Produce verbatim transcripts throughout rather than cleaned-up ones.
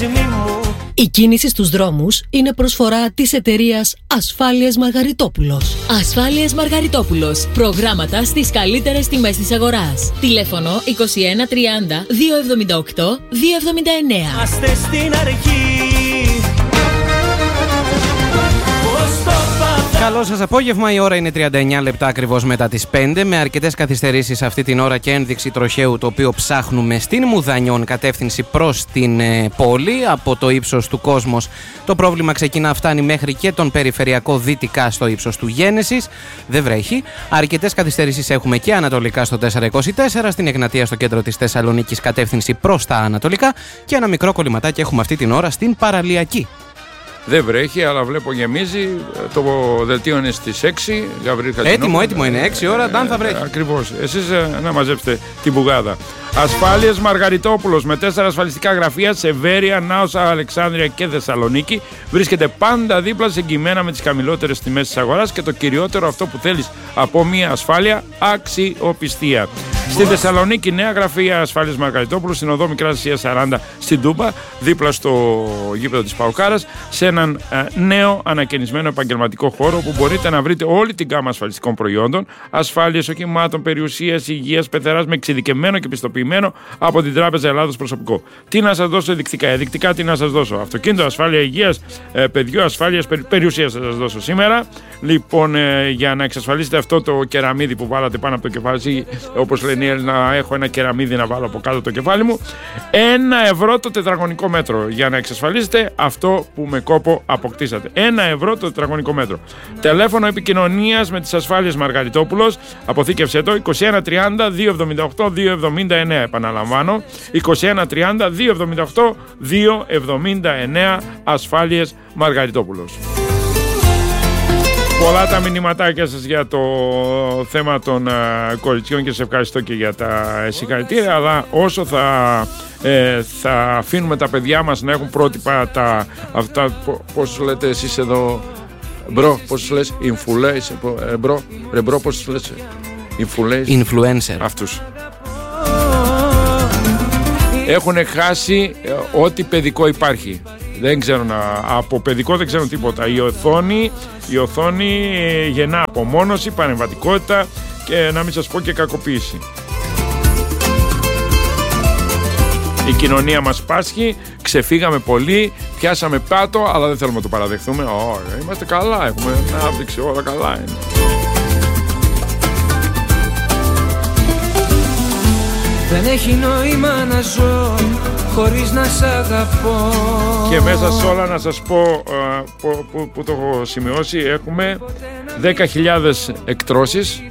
δέσμη μου. Η κίνηση στους δρόμους είναι προσφορά της εταιρείας Ασφάλειες Μαργαριτόπουλος. Ασφάλειες Μαργαριτόπουλος. Προγράμματα στις καλύτερες τιμές της αγοράς. Τηλέφωνο είκοσι ένα τριάντα διακόσια εβδομήντα οκτώ διακόσια εβδομήντα εννέα. Είμαστε στην αρχή. Καλό σας απόγευμα, η ώρα είναι τριάντα εννέα λεπτά ακριβώς μετά τις πέντε, με αρκετές καθυστερήσεις αυτή την ώρα και ένδειξη τροχαίου, το οποίο ψάχνουμε στην Μουδανιών, κατεύθυνση προς την ε, πόλη. Από το ύψος του Κόσμος το πρόβλημα ξεκινά, φτάνει μέχρι και τον περιφερειακό δυτικά στο ύψος του Γένεσης. Δεν βρέχει. Αρκετές καθυστερήσεις έχουμε και ανατολικά στο τετρακόσια είκοσι τέσσερα, στην Εγνατία στο κέντρο της Θεσσαλονίκης, κατεύθυνση προς τα ανατολικά, και ένα μικρό κολληματάκι έχουμε αυτή την ώρα στην Παραλιακή. Δεν βρέχει, αλλά βλέπω γεμίζει. Το δελτίο είναι στις έξι. Έτοιμο, έτοιμο είναι. έξι ώρα, δεν θα βρέχει. Ακριβώς. Εσείς να μαζέψετε την μπουγάδα. Ασφάλειες Μαργαριτόπουλος, με τέσσερα ασφαλιστικά γραφεία σε Βέρεια, Νάωσα, Αλεξάνδρεια και Θεσσαλονίκη. Βρίσκεται πάντα δίπλα, εγγυημένα με τις χαμηλότερες τιμές της αγοράς και το κυριότερο, αυτό που θέλεις από μια ασφάλεια, αξιοπιστία. Στη Θεσσαλονίκη, νέα γραφεία Ασφάλειες Μαργαριτόπουλου, στην οδό Μικράς Ασίας σαράντα στην Τούμπα, δίπλα στο γήπεδο της Παοκάρας, σε έναν ε, νέο ανακαινισμένο επαγγελματικό χώρο που μπορείτε να βρείτε όλη την γάμα ασφαλιστικών προϊόντων, ασφάλειες οχημάτων, περιουσίας, υγείας, πεθεράς, με εξειδικευμένο και πιστοποιημένο από την Τράπεζα Ελλάδος προσωπικό. Τι να σας δώσω δεικτικά, ενδεικτικά τι να σας δώσω. Αυτοκίνητο, ασφάλεια υγείας, ε, παιδιού, ασφάλειας, περι, περιουσίας θα σας δώσω σήμερα. Λοιπόν, ε, για να εξασφαλίσετε αυτό το κεραμίδι που βάλατε πάνω από το κεφάλι, όπως λένε να έχω ένα κεραμίδι να βάλω από κάτω το κεφάλι μου, ένα ευρώ το τετραγωνικό μέτρο, για να εξασφαλίσετε αυτό που με κόπο αποκτήσατε. Ένα ευρώ το τετραγωνικό μέτρο. Τηλέφωνο επικοινωνίας με τις Ασφάλειες Μαργαριτόπουλος, αποθήκευσέ το, είκοσι ένα τριάντα διακόσια εβδομήντα οκτώ διακόσια εβδομήντα εννέα. Επαναλαμβάνω, είκοσι ένα τριάντα διακόσια εβδομήντα οκτώ διακόσια εβδομήντα εννέα. Ασφάλειες Μαργαριτόπουλος. Πολλά τα μηνυματάκια σας για το θέμα των uh, κοριτσιών και σας ευχαριστώ και για τα συγχαρητήρια, αλλά όσο θα, ε, θα αφήνουμε τα παιδιά μας να έχουν πρότυπα τα, αυτά, πώς λέτε εσείς εδώ, μπρο, πώς λες, influencer, μπρο, ρε μπρο, πώς λες, influencer, αυτούς. Έχουν χάσει ε, ό,τι παιδικό υπάρχει. Δεν ξέρω να, από παιδικό δεν ξέρω τίποτα. Η οθόνη, η οθόνη γεννά απομόνωση, πανεμβατικότητα και να μην σας πω και κακοποίηση. Η κοινωνία μας πάσχει, ξεφύγαμε πολύ, πιάσαμε πάτο, αλλά δεν θέλουμε να το παραδεχθούμε. Oh, είμαστε καλά, έχουμε ανάπτυξη, όλα καλά είναι. Δεν έχει νόημα να ζω χωρίς να σ' αγαπώ. Και μέσα σε όλα να σας πω uh, που, που, που το έχω σημειώσει, έχουμε δέκα χιλιάδες εκτρώσεις.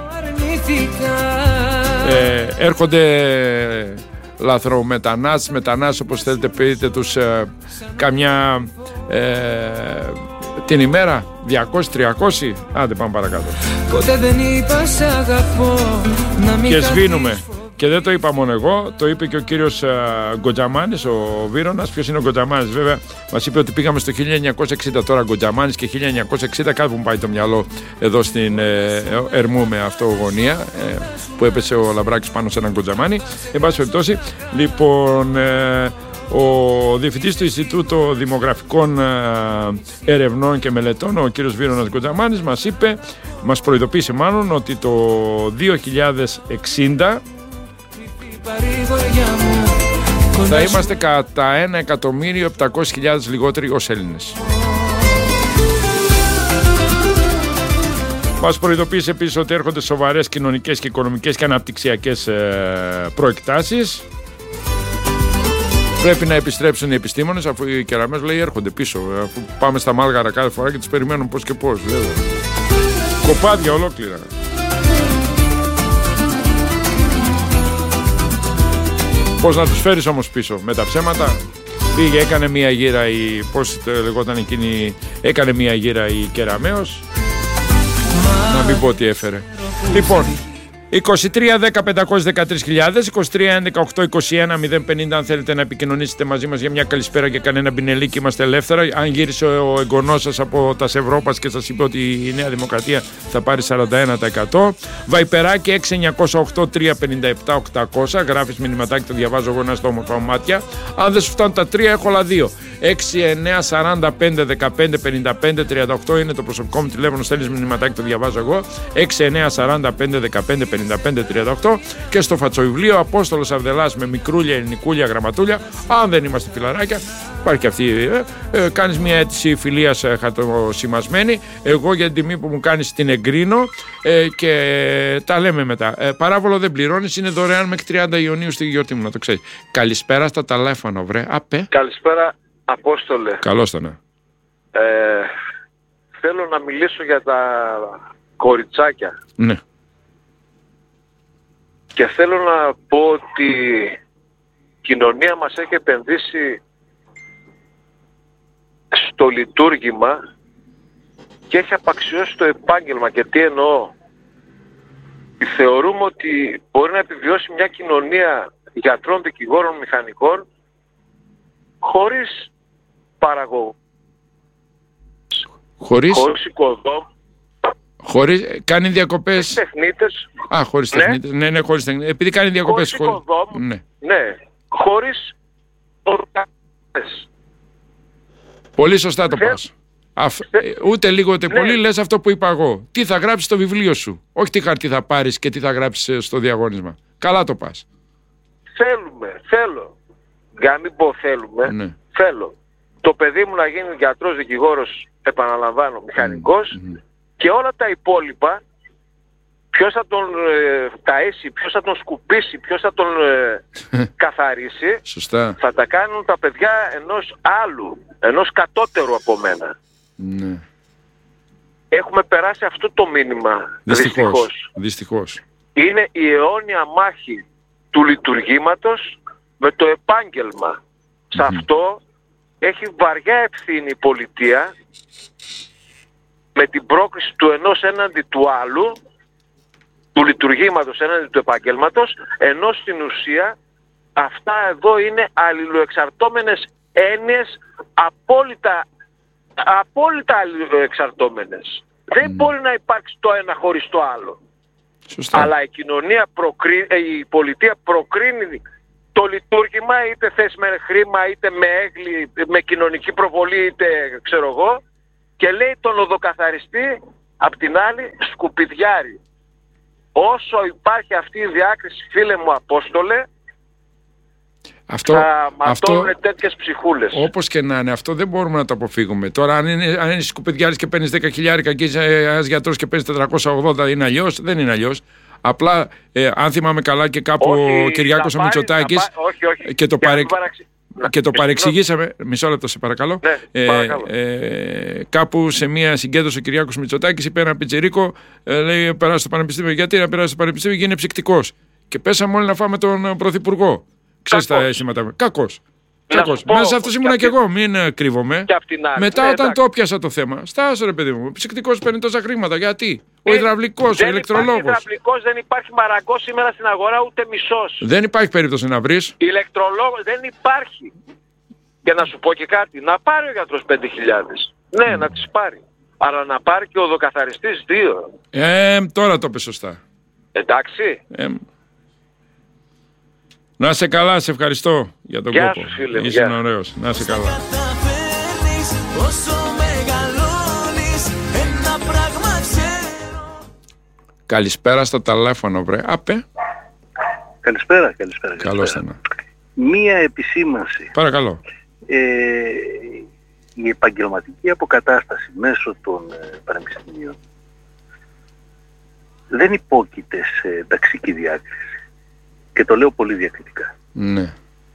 ε, Έρχονται λαθρομετανάστες, μετανάστες, όπως θέλετε πείτε τους, ε, καμιά ε, την ημέρα, διακόσια τριακόσια. Άντε πάμε παρακάτω. Ποτέ δεν είπα σ' αγαπώ, να μην και σβήνουμε. Και δεν το είπα μόνο εγώ, το είπε και ο κύριος Γκοτζαμάνης, ο Βύρωνας. Ποιος είναι ο Γκοτζαμάνης, βέβαια, μας είπε ότι πήγαμε στο χίλια εννιακόσια εξήντα. Τώρα Γκοτζαμάνης και χίλια εννιακόσια εξήντα, κάπου μου πάει το μυαλό εδώ στην ε, Ερμού με αυτογωνία, ε, που έπεσε ο Λαμπράκης πάνω σε έναν Γκοτζαμάνη. Εν πάση περιπτώσει, λοιπόν, ε, ο διευθυντής του Ινστιτούτου Δημογραφικών Ερευνών και Μελετών, ο κύριος Βύρωνας Γκοτζαμάνης, μας είπε, μας προειδοποίησε μάλλον, ότι το δύο χιλιάδες εξήντα θα είμαστε κατά ένα εκατομμύριο επτακόσιες χιλιάδες λιγότεροι ως Έλληνες. Μας προειδοποίησε επίσης ότι έρχονται σοβαρές κοινωνικές και οικονομικές και αναπτυξιακές προεκτάσεις. Πρέπει να επιστρέψουν οι επιστήμονες, αφού οι κεραμές λέει έρχονται πίσω, αφού πάμε στα Μάλγαρα κάθε φορά και τους περιμένουν πώς και πώς, βέβαια. Κοπάδια ολόκληρα. Πώς να τους φέρεις όμως πίσω, με τα ψέματα? Πήγε, έκανε μία γύρα η, πώς λεγόταν εκείνη, έκανε μία γύρα η Κεραμέως. Να μην πω τι έφερε. Λοιπόν, είκοσι τρία δέκα πεντακόσιες δεκατρείς χιλιάδες, είκοσι τρία έντεκα οκτώ είκοσι ένα μηδέν πενήντα αν θέλετε να επικοινωνήσετε μαζί μας για μια καλησπέρα και κανένα μπινελίκι, είμαστε ελεύθερα. Αν γύρισε ο εγγονός σας από τα Ευρώπας και σας είπε ότι η Νέα Δημοκρατία θα πάρει σαράντα ένα τοις εκατό. Βαϊπεράκι έξι εννιακόσια οκτώ τρία πενήντα επτά οκτακόσια, γράφεις μηνυματάκι, το διαβάζω εγώ, να στο όμορφα μάτια. Αν δεν σου φτάνουν τα τρία, έχω άλλα δύο. έξι εννιά σαράντα πέντε δεκαπέντε πενήντα πέντε τριάντα οκτώ είναι το προσωπικό μου τηλέφωνο, στέλνεις μηνυματάκι, το διαβάζω εγώ. έξι εννιά σαράντα πέντε δεκαπέντε πενήντα πέντε τριάντα οκτώ και στο φατσοβιβλίο Απόστολος Αρδελάς με μικρούλια, ελληνικούλια, γραμματούλια. Αν δεν είμαστε φιλαράκια, υπάρχει και αυτή. Ε, ε, κάνεις μια αίτηση φιλίας ε, χαρτοσημασμένη. Εγώ για την τιμή που μου κάνεις την εγκρίνω ε, και τα λέμε μετά. Ε, παράβολο δεν πληρώνεις, είναι δωρεάν μέχρι τριάντα Ιουνίου στη γιορτή μου, να το ξέρεις. Καλησπέρα στα τηλέφωνο, βρε. Απέ. Καλησπέρα, Απόστολε. Καλώς το, ναι. Ε, θέλω να μιλήσω για τα κοριτσάκια. Ναι. Και θέλω να πω ότι η κοινωνία μας έχει επενδύσει στο λειτουργήμα και έχει απαξιώσει το επάγγελμα. Και τι εννοώ? Θεωρούμε ότι μπορεί να επιβιώσει μια κοινωνία γιατρών, δικηγόρων, μηχανικών χωρίς παραγωγό. Χωρίς, χωρίς οικοδόμ. Χωρίς, κάνει διακοπές. Τεχνίτες. Α, χωρίς ναι. τεχνίτες. Ναι, ναι, χωρίς τεχνίτες. Επειδή κάνει διακοπές. Χωρίς οικοδόμ. Ναι. Ναι. Χωρίς οργανώσεις. Πολύ σωστά το πας. Αφ... Ούτε λίγο ούτε ναι. πολύ λες αυτό που είπα εγώ. Τι θα γράψεις στο βιβλίο σου. Όχι τι χαρτί θα πάρεις και τι θα γράψεις στο διαγώνισμα. Καλά το πας. Θέλουμε, θέλω. Για να μην πω θέλουμε, ναι. θέλω. Το παιδί μου να γίνει γιατρός, δικηγόρος, επαναλαμβάνω, μηχανικός mm. και όλα τα υπόλοιπα, ποιος θα τον ε, ταΐσει, ποιος θα τον σκουπίσει, ποιος θα τον ε, καθαρίσει, σωστά. Θα τα κάνουν τα παιδιά ενός άλλου, ενός κατώτερου από μένα. Ναι. Έχουμε περάσει αυτό το μήνυμα, δυστυχώς. δυστυχώς. Δυστυχώς. Είναι η αιώνια μάχη του λειτουργήματος με το επάγγελμα. Mm-hmm. Σε αυτό έχει βαριά ευθύνη η πολιτεία με την πρόκριση του ενός έναντι του άλλου, του λειτουργήματος έναντι του επαγγέλματος, ενώ στην ουσία αυτά εδώ είναι αλληλοεξαρτώμενες έννοιες, απόλυτα, απόλυτα αλληλοεξαρτώμενες. Mm. Δεν μπορεί να υπάρξει το ένα χωρίς το άλλο. Σωστά. Αλλά η κοινωνία, προκρί... η πολιτεία προκρίνει το λειτουργήμα, είτε θες με χρήμα, είτε με έγκλη, με κοινωνική προβολή, είτε ξέρω εγώ, και λέει τον οδοκαθαριστή απ' την άλλη σκουπιδιάρι. Όσο υπάρχει αυτή η διάκριση, φίλε μου Απόστολε, αυτό, θα ματώνουν αυτό, τέτοιες ψυχούλες. Όπως και να είναι, αυτό δεν μπορούμε να το αποφύγουμε. Τώρα, αν είναι, αν είναι σκουπιδιάρης και παίρνεις δέκα χιλιάρικα και είσαι ένας γιατρός και παίρνεις τετρακόσια ογδόντα, είναι αλλιώς? Δεν είναι αλλιώς. Απλά, ε, αν θυμάμαι καλά και κάπου όχι, ο Κυριάκος ο Μητσοτάκης και το, παρε... και το παρεξηγήσαμε. Μισό λεπτό, σε παρακαλώ. Ναι, ε, παρακαλώ. Ε, κάπου σε μια συγκέντρωση ο Κυριάκος Μητσοτάκης είπε ένα πιτσιρίκο, ε, λέει περάσει στο πανεπιστήμιο. Γιατί να περάσει στο πανεπιστήμιο? Γιατί είναι ψυκτικός. Και πέσαμε όλοι να φάμε τον πρωθυπουργό. Ξέρεις τα αισθήματα. Κακός. Κακός. Μέσα σε αυτό ήμουνα κι εγώ, μην uh, κρύβομαι. Μετά, ναι, όταν εντάξει. το πιάσα το θέμα, στάσου ρε παιδί μου. Ψυκτικός παίρνει τόσα χρήματα. Γιατί? Ο υδραυλικός, ο ηλεκτρολόγος. Ο υδραυλικός, δεν υπάρχει μαραγκός σήμερα στην αγορά, ούτε μισός. Δεν υπάρχει περίπτωση να βρεις. Ηλεκτρολόγος δεν υπάρχει. Και να σου πω και κάτι, να πάρει ο γιατρός πέντε χιλιάδες. Ναι, mm. να τις πάρει. Αλλά να πάρει και ο οδοκαθαριστής δύο. Ε, τώρα το πες σωστά. Εντάξει. Ε, να είσαι καλά, σε ευχαριστώ για τον γεια κόπο. Σου, φίλε, είσαι ωραίος. Να είσαι καλά. Καλησπέρα στο τηλέφωνο, βρε. Απέ. Καλησπέρα, καλησπέρα. Καλώς ήρθατε. Μία επισήμανση. Παρακαλώ. Ε, η επαγγελματική αποκατάσταση μέσω των ε, πανεπιστημίων δεν υπόκειται σε ταξική διάκριση. Και το λέω πολύ διακριτικά. Ναι.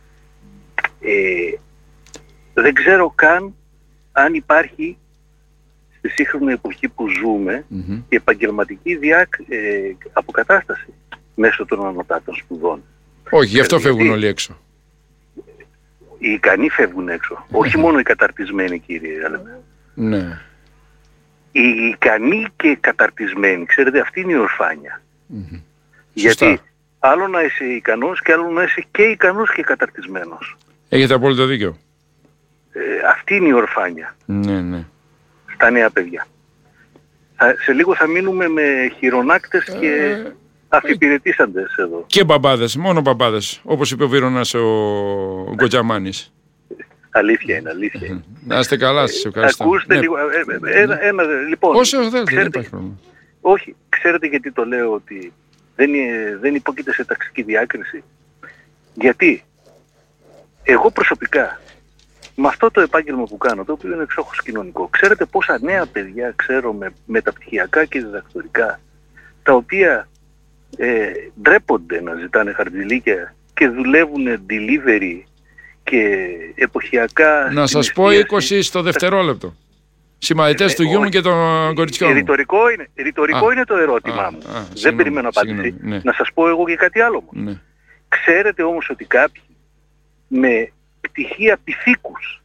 Ε, δεν ξέρω καν αν υπάρχει στη σύγχρονη εποχή που ζούμε mm-hmm. η επαγγελματική διάκ, ε, αποκατάσταση μέσω των ανωτάτων σπουδών. Όχι, γι' αυτό φεύγουν όλοι έξω. Οι ικανοί φεύγουν έξω. Mm-hmm. Όχι μόνο οι καταρτισμένοι, κύριε. Ναι. Οι ικανοί και καταρτισμένοι, ξέρετε, αυτή είναι η ορφάνια. Mm-hmm. Γιατί άλλο να είσαι ικανός και άλλο να είσαι και ικανός και καταρτισμένος. Έχετε απόλυτο δίκιο. Ε, αυτή είναι η ορφάνια. Ναι, ναι. Στα νέα παιδιά. Θα, σε λίγο θα μείνουμε με χειρονάκτες και ε, αφιπηρετήσαντες εδώ. Και μπαμπάδες, μόνο μπαμπάδες. Όπως είπε ο Βίρονας ο Γκοτζαμάνης. Αλήθεια είναι, αλήθεια είναι. Να είστε καλά, σας ευχαριστώ. Ακούστε ναι. λίγο. Ε, ένα, ένα, λοιπόν, όσο θέλετε, ξέρετε, δεν υπάρχει πρόβλημα. Όχι, ξέρετε γιατί το λέω ότι δεν, δεν υπόκειται σε ταξική διάκριση. Γιατί εγώ προσωπικά, με αυτό το επάγγελμα που κάνω, το οποίο είναι εξόχως κοινωνικό, ξέρετε πόσα νέα παιδιά ξέρω με μεταπτυχιακά και διδακτορικά, τα οποία ε, ντρέπονται να ζητάνε χαρτζηλίκια και δουλεύουν delivery και εποχιακά... Να σας πω είκοσι στο δευτερόλεπτο. Συμμαθητές ε, του γιού μου και των κοριτσιών μου. Ρητορικό είναι, ρητορικό είναι το ερώτημά α, μου. α, Δεν συγγνώμη, περιμένω απάντηση. συγγνώμη, ναι. Να σας πω εγώ και κάτι άλλο όμως. Ναι. Ξέρετε όμως ότι κάποιοι με πτυχία πυθίκους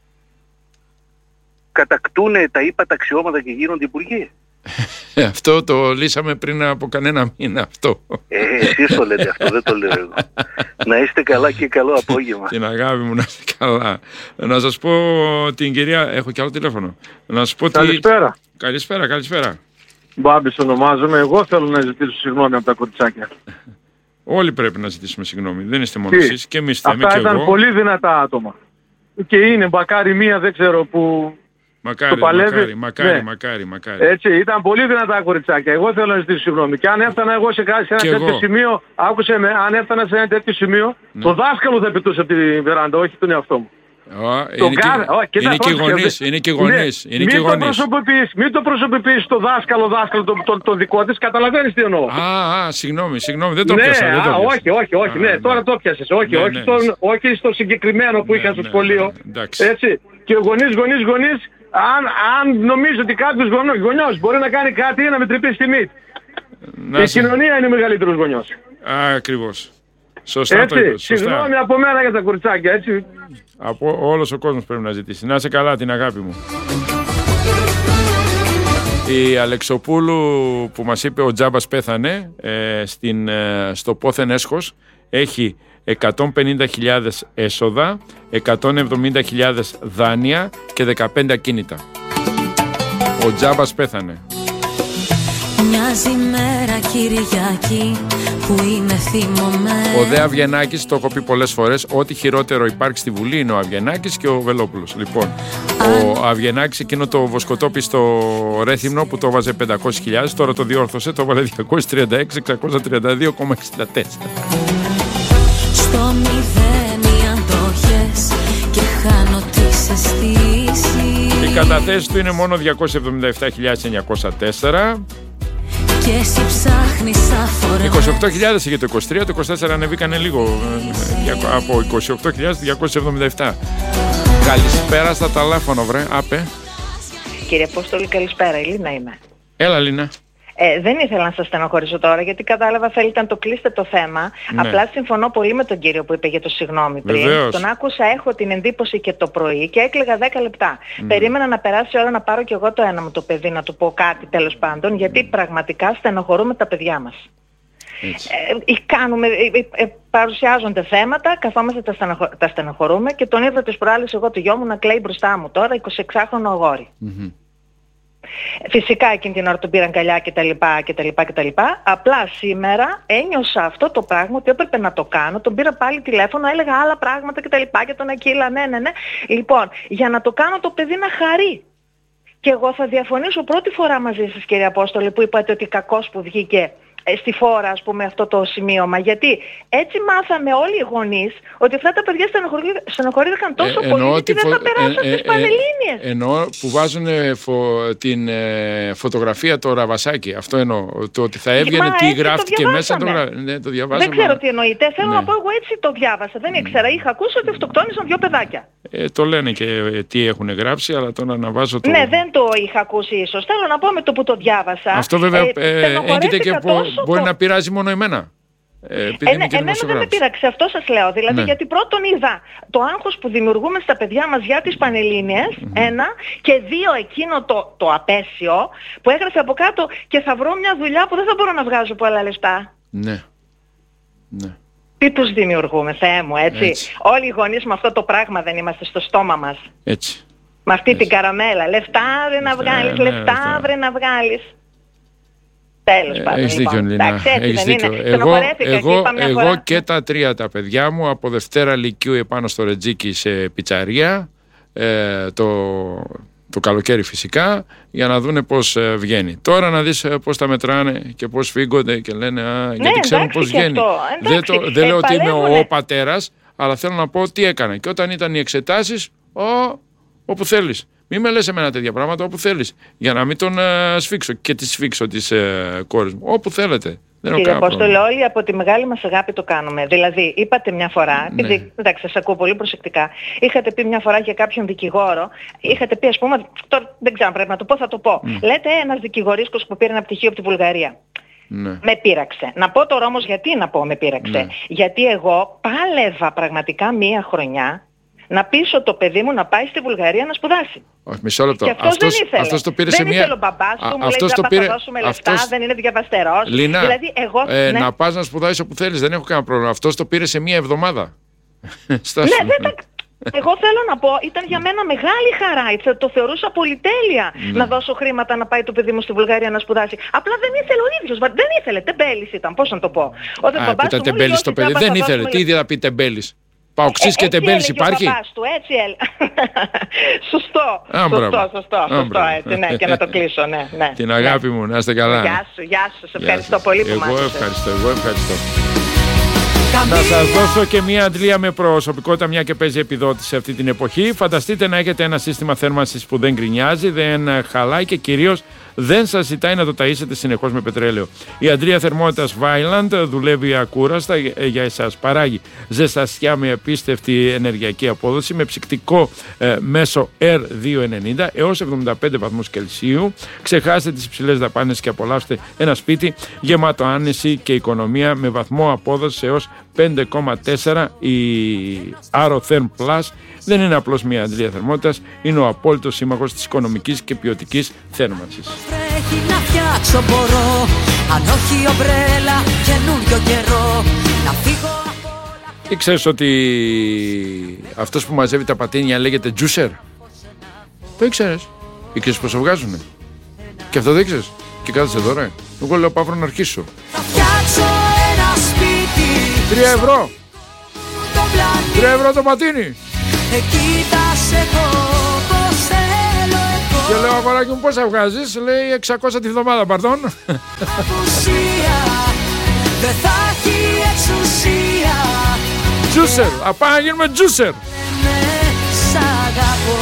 κατακτούν τα ύπατα αξιώματα και γίνονται υπουργοί. Αυτό το λύσαμε πριν από κανένα μήνα αυτό. Ε, εσείς το λέτε αυτό, δεν το λέω εγώ. Να είστε καλά και καλό απόγευμα. Την αγάπη μου, να είστε καλά. Να σας πω την κυρία... Έχω κι άλλο τηλέφωνο. Να σας πω καλησπέρα. Τι... Καλησπέρα, καλησπέρα. Μπάμπης ονομάζομαι. Εγώ θέλω να ζητήσω συγγνώμη από τα κοριτσάκια. Όλοι πρέπει να ζητήσουμε συγγνώμη. Δεν είστε μόνο εσείς. Και εμείς θέμε και εγώ. Αυτά ήταν πολύ δυνατά άτομα. Και είναι μπακάρι μία, δεν ξέρω που... Μακάρι, μακάρι, μακάρι, ναι. μακάρι, μακάρι. Έτσι, ήταν πολύ δυνατά κοριτσάκια. Εγώ θέλω να ζητήσω συγγνώμη. Και αν έφτανα εγώ σε, κάτι, σε ένα και τέτοιο εγώ. σημείο, άκουσε με, αν έφτανα σε ένα τέτοιο σημείο, ναι. το δάσκαλο θα πετούσε από τη βεράντα, όχι τον εαυτό μου. Oh, είναι, και, είναι, και γονείς, είναι και γονείς, είναι μην και το προσωποποιείς, μην το προσωποποιείς το δάσκαλο, δάσκαλο το, το, το δικό της, καταλαβαίνεις τι εννοώ. Α, α, συγγνώμη, συγγνώμη, δεν το ναι, πιάσα. Δεν το α, όχι, όχι, όχι, α, ναι, ναι, τώρα το πιάσες, όχι, ναι, όχι, ναι, στον, όχι στο συγκεκριμένο που ναι, είχα στο ναι, σχολείο, ναι, ναι, έτσι, και ο γονείς, γονείς, γονείς, αν, αν νομίζω ότι κάποιος γονιός μπορεί να κάνει κάτι ή να με τρυπήσει τη μύτη. Η σε... κοινωνία είναι ο μεγαλύτερος γονιός. Α, ακριβώς. Σωστά έτσι, το είπες. Συγγνώμη από μένα για τα κοριτσάκια, έτσι. Από όλος ο κόσμος πρέπει να ζητήσει. Να είσαι καλά, την αγάπη μου. Η Αλεξοπούλου που μας είπε ο Τζάμπας πέθανε ε, στην, ε, στο Πόθεν Έσχος έχει εκατόν πενήντα χιλιάδες έσοδα, εκατόν εβδομήντα χιλιάδες δάνεια και δεκαπέντε ακίνητα. Ο Τζάμπας πέθανε. Μοιάζει μέρα Κυριακή που είμαι θυμωμένη. Ο Δε Αβγενάκης, το έχω πει πολλές φορές, ό,τι χειρότερο υπάρχει στη Βουλή είναι ο Αβγενάκης και ο Βελόπουλος. Λοιπόν, ο Αβγενάκης εκείνο το βοσκοτόπιστο ρέθυμνο που το βάζε πεντακόσιες χιλιάδες, τώρα το διόρθωσε, το βάλε διακόσιες τριάντα έξι χιλιάδες εξακόσια τριάντα δύο κόμμα εξήντα τέσσερα. Στο μηδέν οι αντοχές και χάνω τις αισθήσεις. Οι καταθέσεις του είναι μόνο διακόσιες εβδομήντα επτά χιλιάδες εννιακόσια τέσσερα. Και εσύ ψάχνεις αφορές. είκοσι οκτώ χιλιάδες είχε το είκοσι τρία, το είκοσι τέσσερα ανεβήκανε λίγο από είκοσι οκτώ χιλιάδες διακόσιες εβδομήντα επτά. Καλησπέρα στα τηλέφωνο, βρε, άπε. Κύριε Απόστολη, καλησπέρα, Ελίνα είμαι. Έλα, Λίνα. Ε, δεν ήθελα να σας στενοχωρήσω τώρα γιατί κατάλαβα θέλετε να το κλείσετε το θέμα. Ναι. Απλά συμφωνώ πολύ με τον κύριο που είπε για το συγγνώμη πριν. Βεβαίως. Τον άκουσα, έχω την εντύπωση και το πρωί και έκλαιγα δέκα λεπτά. Mm. Περίμενα να περάσει η ώρα να πάρω κι εγώ το ένα μου το παιδί να του πω κάτι τέλος πάντων, γιατί πραγματικά στενοχωρούμε τα παιδιά μας. Ε, κάνουμε, ε, ε, παρουσιάζονται θέματα, καθόμαστε τα, στενοχω... τα στενοχωρούμε και τον είδα τις προάλλες εγώ το γιο μου να κλαίει μπροστά μου τώρα, εικοσιεξάχρονο αγόρι. Mm-hmm. Φυσικά εκείνη την ώρα τον πήραν καλιά κτλ. κτλ, κτλ. Απλά σήμερα ένιωσα αυτό το πράγμα ότι έπρεπε να το κάνω. Τον πήρα πάλι τηλέφωνο, έλεγα άλλα πράγματα κτλ. Και τον Ακύλα, ναι, ναι, ναι. Λοιπόν, για να το κάνω το παιδί να χαρεί. Και εγώ θα διαφωνήσω πρώτη φορά μαζί σας, κύριε Απόστολε, που είπατε ότι κακός που βγήκε στη φόρα, ας πούμε, αυτό το σημείωμα. Γιατί έτσι μάθαμε όλοι οι γονείς ότι αυτά τα παιδιά στενοχωρήθηκαν τόσο ε, πολύ γιατί δεν θα περάσουν ε, ε, τις Πανελλήνιες. Ε, εννοώ που βάζουν φο, την ε, φωτογραφία το ραβασάκι. Αυτό εννοώ. Το ότι θα έβγαινε τι γράφτηκε μέσα. Το, ναι, το διαβάζαμε. Δεν ξέρω τι εννοείται. Θέλω ναι. να πω εγώ έτσι το διάβασα. Δεν ήξερα. Είχα ακούσει ότι αυτοκτόνησαν δύο παιδάκια. Ε, το λένε και ε, τι έχουν γράψει, αλλά τώρα να βάζω το... Ναι, δεν το είχα ακούσει ίσως. Θέλω να πω με το που το διάβασα. Αυτό βέβαια ε, ε, έγκυται και πο, μπορεί το... να πειράζει μόνο εμένα. Ε, ε, ναι, εμένα δεν με πείραξε, αυτό σας λέω. Δηλαδή, ναι. γιατί πρώτον είδα το άγχος που δημιουργούμε στα παιδιά μας για τις Πανελλήνιες, mm-hmm. ένα, και δύο εκείνο το, το απέσιο που έγραφε από κάτω και θα βρω μια δουλειά που δεν θα μπορώ να βγάζω πολλά λεφτά. Ναι. Ναι. Τι τους δημιουργούμε, Θεέ μου, έτσι. έτσι. Όλοι οι γονείς με αυτό το πράγμα δεν είμαστε στο στόμα μας. Έτσι. Με αυτή έτσι. την καραμέλα. Λεφτά βρε να βγάλεις, ναι, λεφτά βρε να βγάλεις. Τέλος πάντων. Έχεις λοιπόν. δίκιο, Λίνα. Έχεις δίκιο. Εγώ, εγώ, εγώ φορά... και τα τρία τα παιδιά μου από Δευτέρα Λυκείου επάνω στο Ρετζίκι σε πιτσαρία, ε, το, το καλοκαίρι φυσικά, για να δούνε πώς ε, βγαίνει. Τώρα να δεις ε, πώς τα μετράνε και πώς φύγονται και λένε α, ναι, γιατί ξέρουν πώς βγαίνει. Δεν, το, δεν ε, λέω ότι είμαι ο, ο πατέρας, αλλά θέλω να πω τι έκανα. Και όταν ήταν οι εξετάσεις, ο, όπου θέλεις. Μην με λες εμένα τέτοια πράγματα, όπου θέλεις. Για να μην τον ε, σφίξω και τη σφίξω τις ε, κόρες μου. Όπου θέλετε. Κύριε Απόστολε, όλοι από τη μεγάλη μας αγάπη το κάνουμε. Δηλαδή, είπατε μια φορά, ναι. επειδή, εντάξει, σας ακούω πολύ προσεκτικά, είχατε πει μια φορά για κάποιον δικηγόρο, είχατε πει, ας πούμε, τώρα δεν ξέρω, πρέπει να το πω, θα το πω. Mm. Λέτε ένας δικηγορίσκος που πήρε ένα πτυχίο από τη Βουλγαρία. Ναι. Με πείραξε. Να πω τώρα όμως γιατί να πω με πείραξε. Ναι. Γιατί εγώ πάλευα πραγματικά μία χρονιά να πείσω το παιδί μου να πάει στη Βουλγαρία να σπουδάσει. Όχι, μισό λεπτό. Και αυτός, αυτός δεν ήθελε. Αυτός το πήρε δεν σε μία... ήθελε ο μπαμπάς του, μου λέει θα πήρε... δώσουμε λεφτά, αυτός... δεν είναι διαβαστερός. Λίνα, δηλαδή, εγώ... ε, ναι. να πας να σπουδάσεις όπου θέλεις, δεν έχω κανένα πρόβλημα. Αυτός το πήρε σε μία εβδομάδα. ναι, δεν τα... Εγώ θέλω να πω, ήταν για μένα μεγάλη χαρά, το θεωρούσα πολυτέλεια ναι. να δώσω χρήματα να πάει το παιδί μου στη Βουλγαρία να σπουδάσει. Απλά δεν ήθελε ο ίδιος, δεν ήθελε, τεμπέλης ήταν, πώς να το πω. Όταν Α, που ήταν τεμπέλης το παιδί, δεν ήθελε, τι είδε να πει τεμπέλης. Παοξής και τεμπέλης υπάρχει. Του, έτσι έλ... σωστό, σωστό, σωστό, σωστό, έτσι, ναι, και να το κλείσω, ναι, ναι. Την αγάπη μου, να είστε καλά. Γεια σου, γεια σου, σε ευχαριστώ πολύ που μ' άκουσες. Εγώ ευχαριστώ, εγώ ευχαριστώ. Να σας δώσω και μια αντλία με προσωπικότητα, μια και παίζει επιδότηση αυτή την εποχή. Φανταστείτε να έχετε ένα σύστημα θέρμανσης που δεν γκρινιάζει, δεν χαλάει και κυρίως δεν σας ζητάει να το ταΐσετε συνεχώς με πετρέλαιο. Η αντλία θερμότητας Vaillant δουλεύει ακούραστα για εσάς. Παράγει ζεστασιά με απίστευτη ενεργειακή απόδοση, με ψυκτικό ε, μέσο αρ διακόσια ενενήντα έως εβδομήντα πέντε βαθμούς Κελσίου. Ξεχάστε τις υψηλές δαπάνες και απολαύστε ένα σπίτι γεμάτο άνεση και οικονομία με βαθμό απόδοσης έως πέντε κόμμα τέσσερα. Η Arotherm Plus δεν είναι απλώς μια αντλία θερμότητας, είναι ο απόλυτος σύμμαχος της οικονομικής και ποιοτικής θέρμανσης. Πρέπει να φτιάξω μπορώ, αν όχι ομπρέλα, καινούριο καιρό, να φύγω. Ή ξέρεις ότι αυτός που μαζεύει τα πατίνια λέγεται juicer? Το ήξερες? Ήξερες πως το βγάζουνε? Και αυτό δεν ήξερες? Και κάθεσαι εδώ ρε? Εγώ λέω Παύρο να αρχίσω. Θα φτιάξω ένα σπίτι. Τρία ευρώ. Τρία ευρώ το πατίνι. Εκεί θα σε έχω πως θέλω εγώ. Και λέω αγοράκι μου πόσα βγάζεις? Λέει εξακόσια τη βδομάδα, παρτών. Απουσία δεν θα έχει εξουσία. Τζούσερ, απά να γίνουμε τζούσερ. Σ' αγαπώ,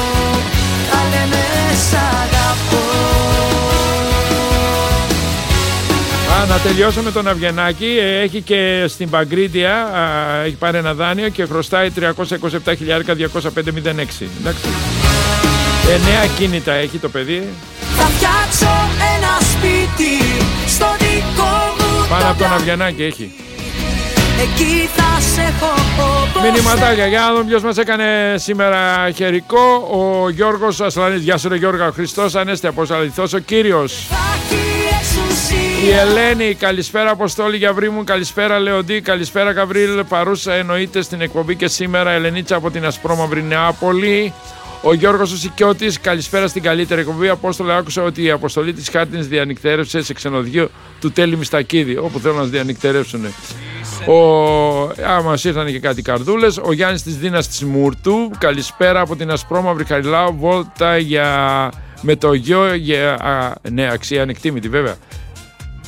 θα λέμε σ' αγαπώ. Α, να τελειώσω με τον Αυγενάκη. Έχει και στην Παγκρίτια, έχει πάρει ένα δάνειο και χρωστάει τριακόσια είκοσι επτά χιλιάδες διακόσια πέντε μηδέν έξι. Εντάξει. Εννέα κίνητα έχει το παιδί. Θα φτιάξω ένα σπίτι στο δικό μου. Πάνω από τον Αυγενάκη έχει. Εκεί θα σε έχω. Μηνυματάκια, για να δούμε ποιος μας έκανε σήμερα χερικό. Ο Γιώργος Ασλανής. Γεια σου ρε Γιώργα. Ο Χριστός Ανέστη Αποστοληθός, ο Κύριος. Η Ελένη, καλησπέρα Αποστόλη Γιαβρή μου, καλησπέρα Λεοντή, καλησπέρα Γαβρίλ, παρούσα εννοείται στην εκπομπή και σήμερα Ελενίτσα από την Ασπρόμαυρη Νεάπολη. Ο Γιώργος ο Σικιώτης, καλησπέρα στην καλύτερη εκπομπή. Απόστολε, άκουσα ότι η αποστολή της Χάρτινς διανυκτέρευσε σε ξενοδοχείο του Τέλη Μιστακίδη, όπου θέλουν να μας διανυκτέρευσουν. Ο... Α, μας ήρθαν και κάτι καρδούλες. Ο Γιάννης της Δίνας της Μουρτού, καλησπέρα από την Ασπρόμαυρη Χαριλάου, βόλτα για... με το γιο, για... Α, ναι, αξία ανεκτήμητη βέβαια.